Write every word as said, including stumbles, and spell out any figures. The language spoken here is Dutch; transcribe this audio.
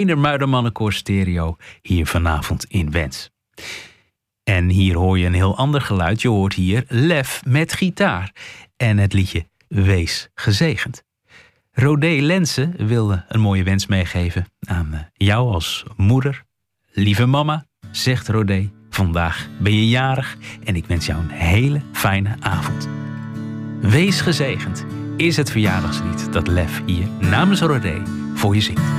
de Muidermannenkoor Stereo hier vanavond in Wens. En hier hoor je een heel ander geluid. Je hoort hier Lef met gitaar en het liedje Wees gezegend. Rodé Lensen wilde een mooie wens meegeven aan jou als moeder. Lieve mama, zegt Rodé, vandaag ben je jarig en ik wens jou een hele fijne avond. Wees gezegend is het verjaardagslied dat Lef hier namens Rodé voor je zingt.